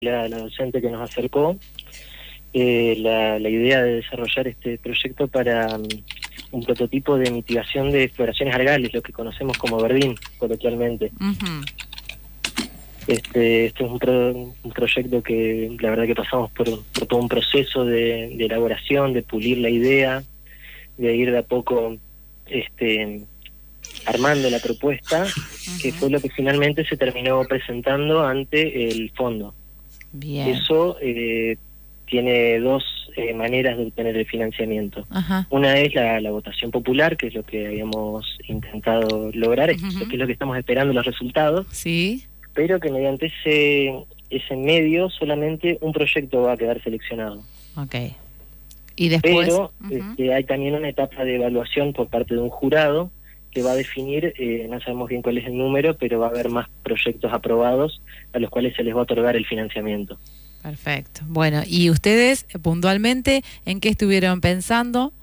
la docente que nos acercó, la idea de desarrollar este proyecto para un prototipo de mitigación de floraciones algales, lo que conocemos como verdín, coloquialmente. Uh-huh. Este es un proyecto que la verdad que pasamos por todo un proceso de elaboración, de pulir la idea, de ir de a poco armando la propuesta, que fue lo que finalmente se terminó presentando ante el fondo. Bien. Eso tiene dos maneras de obtener el financiamiento. Ajá. Una es la votación popular, que es lo que habíamos intentado lograr, que es lo que estamos esperando los resultados. Sí. Pero que mediante ese medio solamente un proyecto va a quedar seleccionado. Okay. Y después... Pero hay también una etapa de evaluación por parte de un jurado que va a definir, no sabemos bien cuál es el número, pero va a haber más proyectos aprobados a los cuales se les va a otorgar el financiamiento. Perfecto. Bueno, ¿y ustedes puntualmente en qué estuvieron pensando?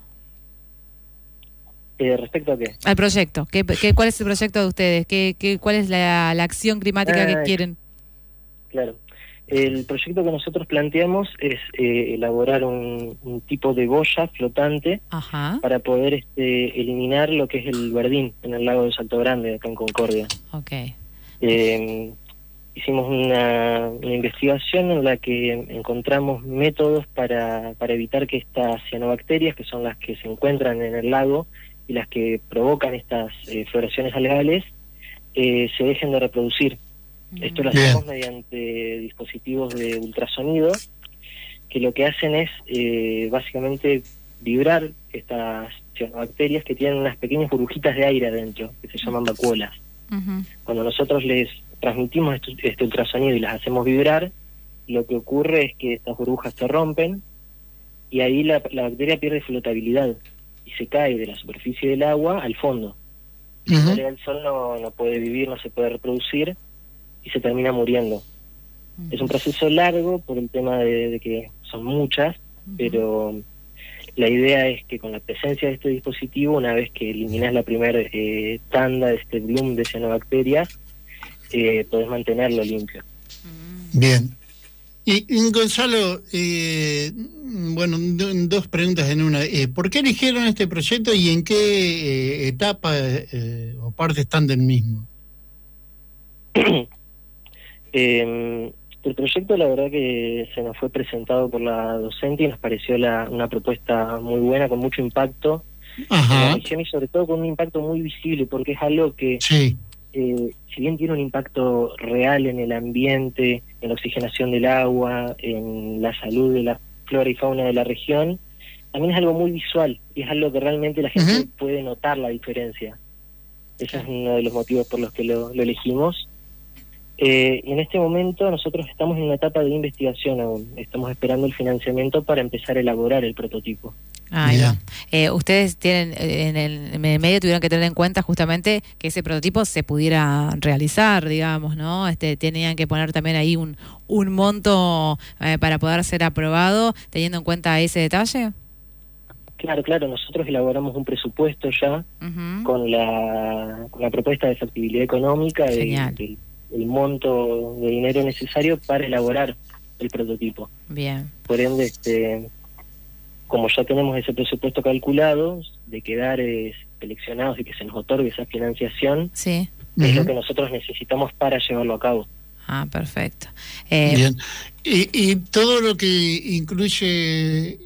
¿Respecto a qué? Al proyecto. ¿Cuál es el proyecto de ustedes? ¿Cuál es la acción climática que quieren? Claro. El proyecto que nosotros planteamos es elaborar un tipo de boya flotante. Ajá. Para poder eliminar lo que es el verdín en el lago de Salto Grande, acá en Concordia. Okay. Hicimos una investigación en la que encontramos métodos para evitar que estas cianobacterias, que son las que se encuentran en el lago y las que provocan estas floraciones algales, se dejen de reproducir. Esto lo hacemos mediante dispositivos de ultrasonido, que lo que hacen es básicamente vibrar estas cianobacterias que tienen unas pequeñas burbujitas de aire adentro, que se llaman vacuolas. Cuando nosotros les transmitimos este ultrasonido y las hacemos vibrar, lo que ocurre es que estas burbujas se rompen y ahí la bacteria pierde flotabilidad y se cae de la superficie del agua al fondo. Si no le da el sol no puede vivir, no se puede reproducir y se termina muriendo. Es un proceso largo por el tema de que son muchas, pero la idea es que con la presencia de este dispositivo, una vez que eliminas la primera tanda de este bloom de cianobacterias, podés mantenerlo limpio. Bien. Y Gonzalo, bueno, dos preguntas en una. ¿Por qué eligieron este proyecto y en qué etapa o parte están del mismo? El proyecto, la verdad que se nos fue presentado por la docente y nos pareció una propuesta muy buena, con mucho impacto en la región y sobre todo con un impacto muy visible, porque es algo que, si bien tiene un impacto real en el ambiente, en la oxigenación del agua, en la salud de la flora y fauna de la región, también es algo muy visual y es algo que realmente la gente puede notar la diferencia. Ese es uno de los motivos por los que lo elegimos. Y en este momento nosotros estamos en una etapa de investigación aún. Estamos esperando el financiamiento para empezar a elaborar el prototipo. Ustedes tienen en el medio tuvieron que tener en cuenta justamente que ese prototipo se pudiera realizar, digamos, ¿no? Tenían que poner también ahí un monto para poder ser aprobado, teniendo en cuenta ese detalle. Claro, nosotros elaboramos un presupuesto ya con la propuesta de factibilidad económica el monto de dinero necesario para elaborar el prototipo. Bien. Por ende, como ya tenemos ese presupuesto calculado, de quedar seleccionados y que se nos otorgue esa financiación, es lo que nosotros necesitamos para llevarlo a cabo. Perfecto. Bien. Y todo lo que incluye,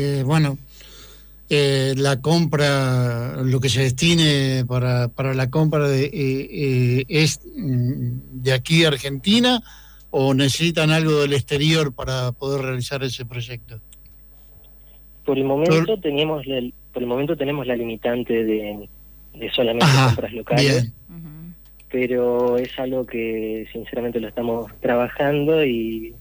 la compra, lo que se destine para la compra es de aquí de Argentina, o necesitan algo del exterior para poder realizar ese proyecto. Por el momento tenemos la limitante de solamente compras locales, pero es algo que sinceramente lo estamos trabajando y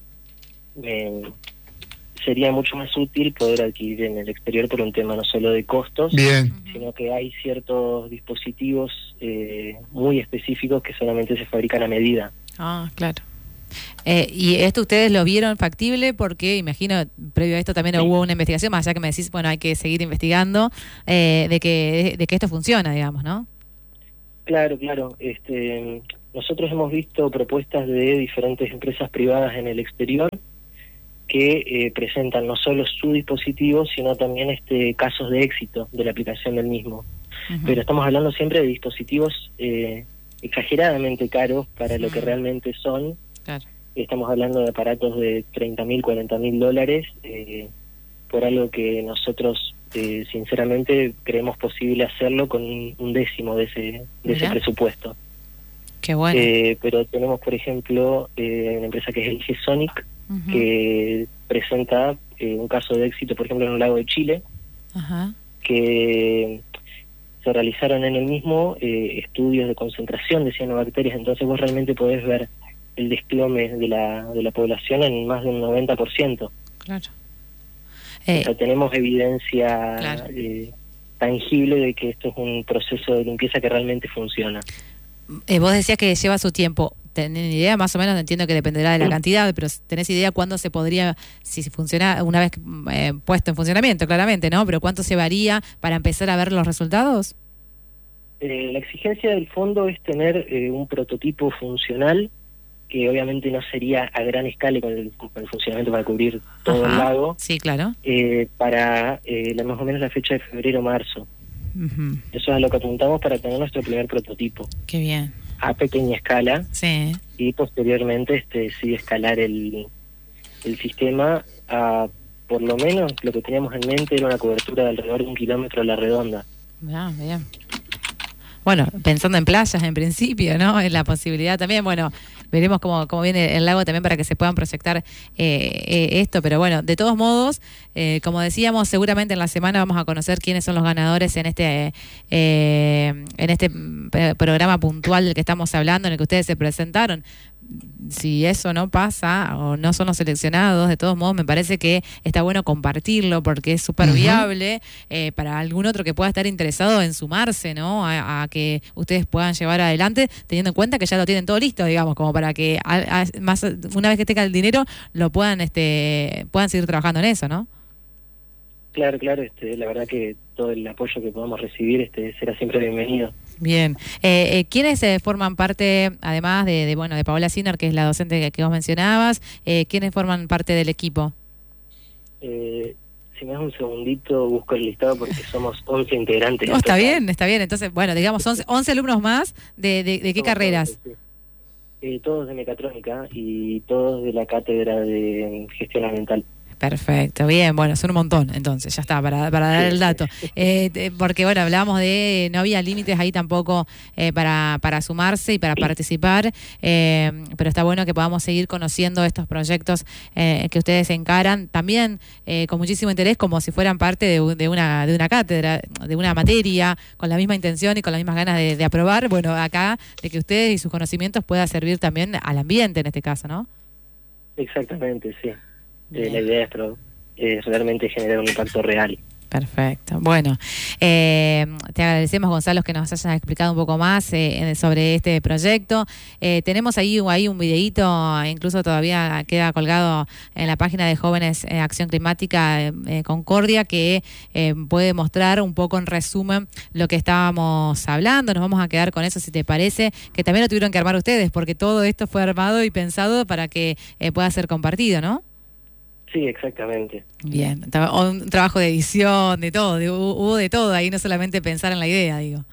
sería mucho más útil poder adquirir en el exterior por un tema no solo de costos, sino que hay ciertos dispositivos muy específicos que solamente se fabrican a medida. Claro. ¿Y esto ustedes lo vieron factible? Porque imagino, previo a esto también hubo una investigación, más allá que me decís, bueno, hay que seguir investigando, de que esto funciona, digamos, ¿no? Claro, claro. Nosotros hemos visto propuestas de diferentes empresas privadas en el exterior que presentan no solo su dispositivo, sino también casos de éxito de la aplicación del mismo. Pero estamos hablando siempre de dispositivos exageradamente caros para lo que realmente son. Claro. Estamos hablando de aparatos de $30.000, $40.000 por algo que nosotros sinceramente creemos posible hacerlo con un décimo de ese presupuesto. Qué bueno. Pero tenemos, por ejemplo, una empresa que es el G-Sonic, que presenta un caso de éxito, por ejemplo, en un lago de Chile, que se realizaron en el mismo estudios de concentración de cianobacterias. Entonces vos realmente podés ver el desplome de la población en más de un 90%. Claro. O sea, tenemos evidencia tangible de que esto es un proceso de limpieza que realmente funciona. Vos decías que lleva su tiempo. ¿Tenés idea? Más o menos, entiendo que dependerá de la cantidad, pero ¿tenés idea cuándo se podría, si funciona una vez puesto en funcionamiento, claramente, ¿no? Pero ¿cuánto se varía para empezar a ver los resultados? La exigencia del fondo es tener un prototipo funcional, que obviamente no sería a gran escala con el funcionamiento para cubrir todo el lago. Sí, claro. Para más o menos la fecha de febrero-marzo. Eso es a lo que apuntamos para tener nuestro primer prototipo. Qué bien. A pequeña escala. Sí. Y posteriormente sí escalar el sistema a, por lo menos, lo que teníamos en mente era una cobertura de alrededor de 1 kilómetro a la redonda. Bien. Bueno, pensando en playas en principio, ¿no? En la posibilidad también, bueno, veremos cómo viene el lago también para que se puedan proyectar esto, pero bueno, de todos modos, como decíamos, seguramente en la semana vamos a conocer quiénes son los ganadores en este programa puntual del que estamos hablando, en el que ustedes se presentaron. Si eso no pasa o no son los seleccionados, de todos modos me parece que está bueno compartirlo porque es súper viable para algún otro que pueda estar interesado en sumarse, ¿no? A que ustedes puedan llevar adelante, teniendo en cuenta que ya lo tienen todo listo, digamos, como para que más una vez que tenga el dinero lo puedan seguir trabajando en eso, ¿no? Claro, la verdad que todo el apoyo que podamos recibir será siempre bienvenido. Bien. ¿Quiénes forman parte, además de Paola Sinner, que es la docente que vos mencionabas, quiénes forman parte del equipo? Si me das un segundito, busco el listado porque somos 11 integrantes. No, está bien. Entonces, bueno, digamos, 11 alumnos más, ¿de qué carreras? 11, sí. Todos de mecatrónica y todos de la cátedra de gestión ambiental. Perfecto, bien, bueno, son un montón, entonces, ya está, para dar el dato. Porque, bueno, hablábamos no había límites ahí tampoco para sumarse y para participar, pero está bueno que podamos seguir conociendo estos proyectos que ustedes encaran, también con muchísimo interés, como si fueran parte de una cátedra, de una materia, con la misma intención y con las mismas ganas de aprobar, bueno, acá, de que ustedes y sus conocimientos puedan servir también al ambiente en este caso, ¿no? Exactamente, sí. La idea es realmente generar un impacto real. Perfecto. Bueno, te agradecemos, Gonzalo, que nos hayas explicado un poco más sobre este proyecto. Tenemos ahí un videíto, incluso todavía queda colgado en la página de Jóvenes Acción Climática Concordia, que puede mostrar un poco en resumen lo que estábamos hablando. Nos vamos a quedar con eso, si te parece, que también lo tuvieron que armar ustedes, porque todo esto fue armado y pensado para que pueda ser compartido, ¿no? Sí, exactamente. Bien, un trabajo de edición, de todo, hubo de todo ahí, no solamente pensar en la idea, digo.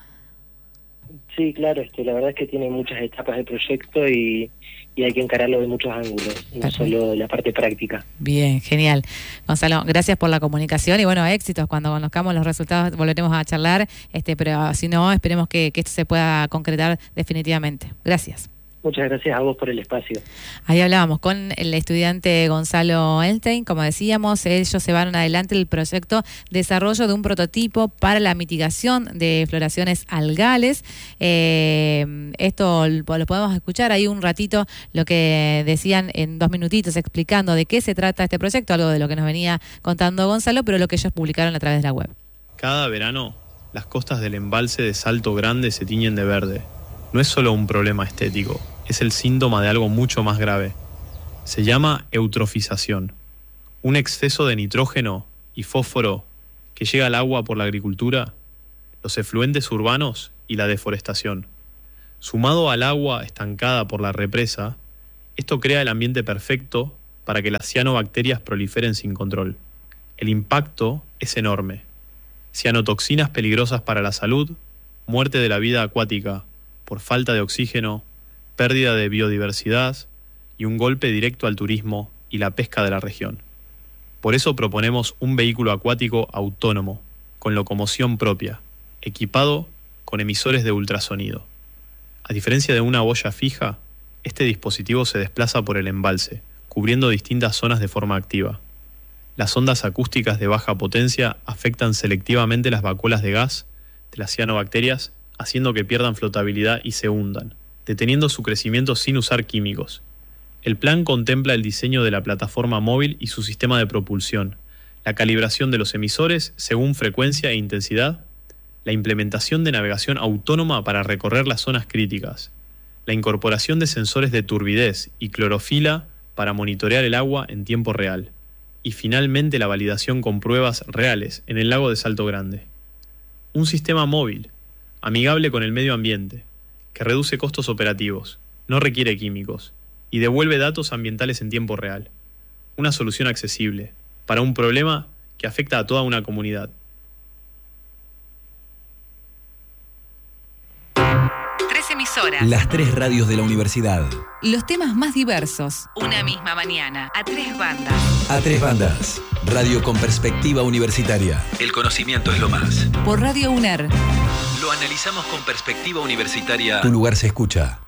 Sí, claro, la verdad es que tiene muchas etapas de proyecto y hay que encararlo de muchos ángulos, no solo de la parte práctica. Bien, genial. Gonzalo, gracias por la comunicación y bueno, éxitos. Cuando conozcamos los resultados volveremos a charlar, pero si no, esperemos que esto se pueda concretar definitivamente. Gracias. Muchas gracias a vos por el espacio. Ahí hablábamos con el estudiante Gonzalo Elstein. Como decíamos, ellos llevaron adelante el proyecto desarrollo de un prototipo para la mitigación de floraciones algales. Esto lo podemos escuchar ahí un ratito, lo que decían en 2 minutitos explicando de qué se trata este proyecto, algo de lo que nos venía contando Gonzalo, pero lo que ellos publicaron a través de la web. Cada verano, las costas del embalse de Salto Grande se tiñen de verde. No es solo un problema estético, es el síntoma de algo mucho más grave. Se llama eutrofización, un exceso de nitrógeno y fósforo que llega al agua por la agricultura, los efluentes urbanos y la deforestación. Sumado al agua estancada por la represa, esto crea el ambiente perfecto para que las cianobacterias proliferen sin control. El impacto es enorme. Cianotoxinas peligrosas para la salud, muerte de la vida acuática por falta de oxígeno, pérdida de biodiversidad y un golpe directo al turismo y la pesca de la región. Por eso proponemos un vehículo acuático autónomo, con locomoción propia, equipado con emisores de ultrasonido. A diferencia de una boya fija, este dispositivo se desplaza por el embalse, cubriendo distintas zonas de forma activa. Las ondas acústicas de baja potencia afectan selectivamente las vacuolas de gas de las cianobacterias, haciendo que pierdan flotabilidad y se hundan, deteniendo su crecimiento sin usar químicos. El plan contempla el diseño de la plataforma móvil y su sistema de propulsión, la calibración de los emisores según frecuencia e intensidad, la implementación de navegación autónoma para recorrer las zonas críticas, la incorporación de sensores de turbidez y clorofila para monitorear el agua en tiempo real, y finalmente la validación con pruebas reales en el lago de Salto Grande. Un sistema móvil, amigable con el medio ambiente, que reduce costos operativos, no requiere químicos y devuelve datos ambientales en tiempo real. Una solución accesible para un problema que afecta a toda una comunidad. 3 emisoras. Las 3 radios de la universidad. Los temas más diversos. Una misma mañana. A 3 bandas. A 3 bandas. Radio con perspectiva universitaria. El conocimiento es lo más. Por Radio UNER. Lo analizamos con perspectiva universitaria. Tu lugar se escucha.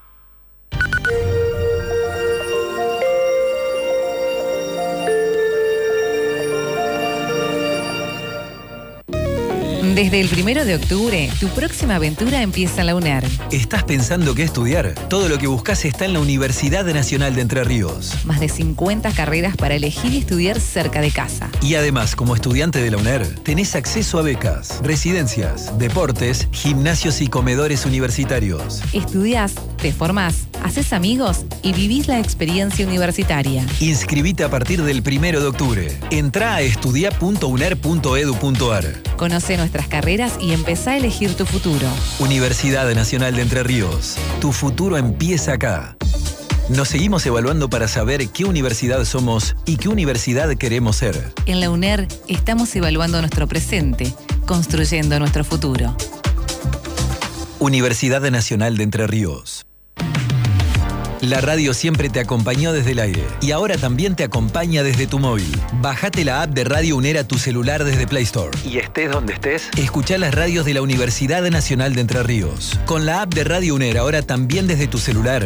Desde el 1 de octubre, tu próxima aventura empieza en la UNER. ¿Estás pensando qué estudiar? Todo lo que buscas está en la Universidad Nacional de Entre Ríos. Más de 50 carreras para elegir y estudiar cerca de casa. Y además, como estudiante de la UNER, tenés acceso a becas, residencias, deportes, gimnasios y comedores universitarios. Estudiás, te formás, haces amigos y vivís la experiencia universitaria. Inscribite a partir del 1 de octubre. Entrá a estudia.uner.edu.ar. Conoce nuestras carreras y empezá a elegir tu futuro. Universidad Nacional de Entre Ríos. Tu futuro empieza acá. Nos seguimos evaluando para saber qué universidad somos y qué universidad queremos ser. En la UNER estamos evaluando nuestro presente, construyendo nuestro futuro. Universidad Nacional de Entre Ríos. La radio siempre te acompañó desde el aire y ahora también te acompaña desde tu móvil. Bájate la app de Radio UNER a tu celular desde Play Store. Y estés donde estés, escuchá las radios de la Universidad Nacional de Entre Ríos. Con la app de Radio UNER ahora también desde tu celular.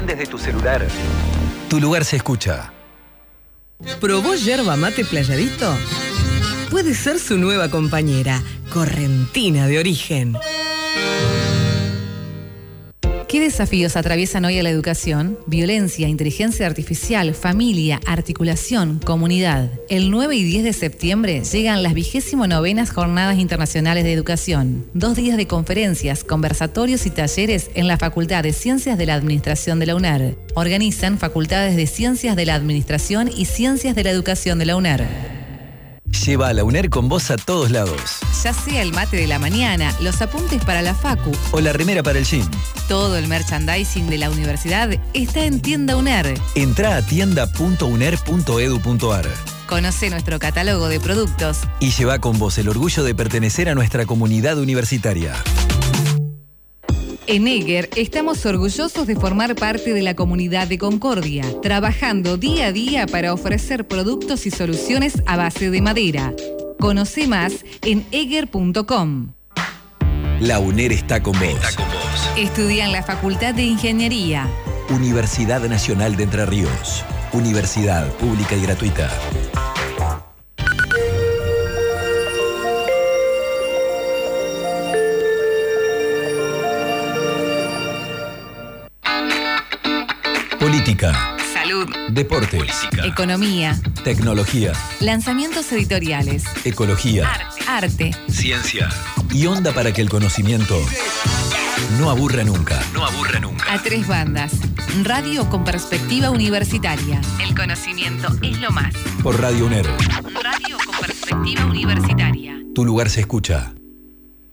Tu lugar se escucha. ¿Probó yerba mate Playadito? Puede ser su nueva compañera, correntina de origen. ¿Qué desafíos atraviesan hoy a la educación? Violencia, inteligencia artificial, familia, articulación, comunidad. El 9 y 10 de septiembre llegan las 29ª Jornadas Internacionales de Educación. 2 días de conferencias, conversatorios y talleres en la Facultad de Ciencias de la Administración de la UNER. Organizan Facultades de Ciencias de la Administración y Ciencias de la Educación de la UNER. Lleva a la UNER con vos a todos lados. Ya sea el mate de la mañana, los apuntes para la facu o la remera para el gym. Todo el merchandising de la universidad está en Tienda UNER. Entrá a tienda.uner.edu.ar. Conoce nuestro catálogo de productos y lleva con vos el orgullo de pertenecer a nuestra comunidad universitaria. En EGER estamos orgullosos de formar parte de la comunidad de Concordia, trabajando día a día para ofrecer productos y soluciones a base de madera. Conoce más en eger.com. La UNER está con vos. Estudia en la Facultad de Ingeniería. Universidad Nacional de Entre Ríos. Universidad pública y gratuita. Política. Salud. Deportes. Política. Economía. Tecnología. Lanzamientos editoriales. Ecología. Arte. Ciencia. Y onda para que el conocimiento no aburra nunca. A 3 bandas. Radio con perspectiva universitaria. El conocimiento es lo más. Por Radio UNER. Radio con perspectiva universitaria. Tu lugar se escucha.